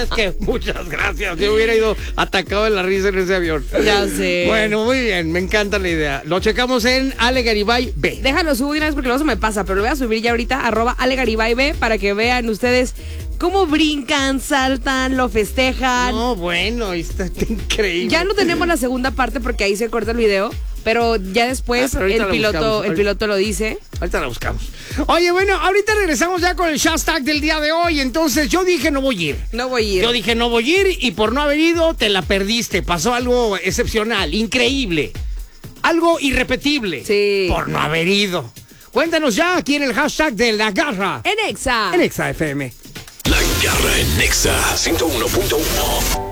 verdad es que muchas gracias. Yo hubiera ido atacado de la risa en ese avión. Ya sé. Bueno, muy bien, me encanta la idea. Lo checamos en Ale Garibay B. Déjalo subir una vez porque luego se me pasa, pero lo voy a subir ya ahorita, @AleGaribayB, para que vean ustedes cómo brincan, saltan, lo festejan. No, bueno, está increíble. Ya no tenemos la segunda parte porque ahí se corta el video, pero ya después pero ahorita el piloto lo dice. Ahorita la buscamos. Oye, bueno, ahorita regresamos ya con el hashtag del día de hoy. Entonces, yo dije no voy a ir. No voy a ir. Yo dije no voy a ir y por no haber ido te la perdiste. Pasó algo excepcional, increíble. Algo irrepetible. Sí. Por no haber ido. Cuéntanos ya aquí en el hashtag de La Garra. En Exa. En Exa FM. La Garra en Nexa 101.1.